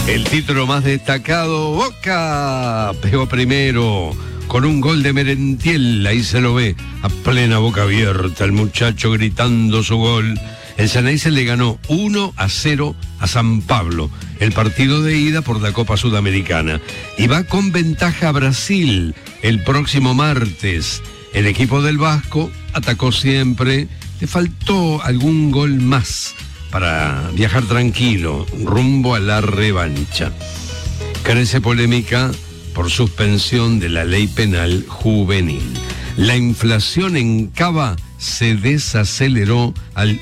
El título más destacado, Boca pegó primero con un gol de Merentiel, ahí se lo ve a plena boca abierta, el muchacho gritando su gol. El Xeneize le ganó 1-0 a San Pablo, el partido de ida por la Copa Sudamericana. Y va con ventaja a Brasil el próximo martes. El equipo del Vasco atacó siempre, le faltó algún gol más para viajar tranquilo, rumbo a la revancha. Crece polémica por suspensión de la ley penal juvenil. La inflación en Cava se desaceleró al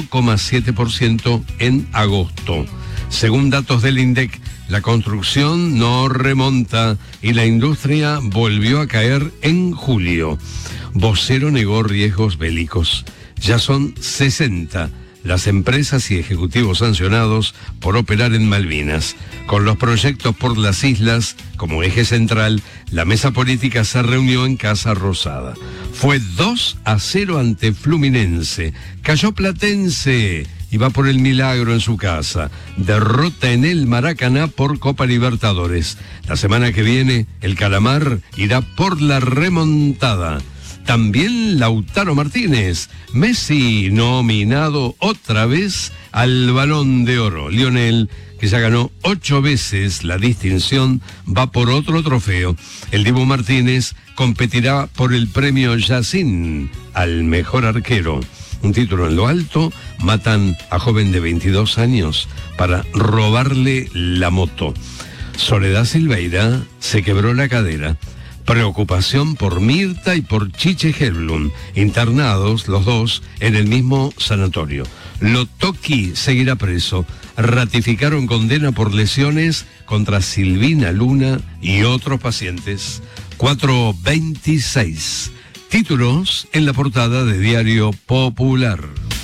1,7% en agosto. Según datos del INDEC, la construcción no remonta y la industria volvió a caer en julio. Vocero negó riesgos bélicos. Ya son 60 las empresas y ejecutivos sancionados por operar en Malvinas. Con los proyectos por las islas como eje central, la mesa política se reunió en Casa Rosada. Fue 2-0 ante Fluminense. Cayó Platense y va por el milagro en su casa. Derrota en el Maracaná por Copa Libertadores. La semana que viene, el Calamar irá por la remontada. También Lautaro Martínez, Messi nominado otra vez al Balón de Oro. Lionel, que ya ganó 8 veces la distinción, va por otro trofeo. El Dibu Martínez competirá por el premio Yacine al mejor arquero. Un título en lo alto. Matan a joven de 22 años para robarle la moto. Soledad Silveira se quebró la cadera. Preocupación por Mirta y por Chiche Helblum, internados los dos en el mismo sanatorio. Lotoki seguirá preso. Ratificaron condena por lesiones contra Silvina Luna y otros pacientes. 4:26. Títulos en la portada de Diario Popular.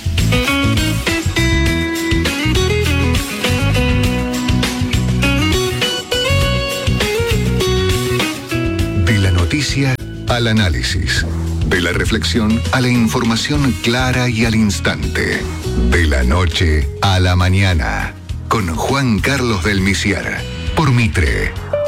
Noticia al análisis, de la reflexión a la información clara y al instante, de la noche a la mañana, con Juan Carlos del Misier, por Mitre.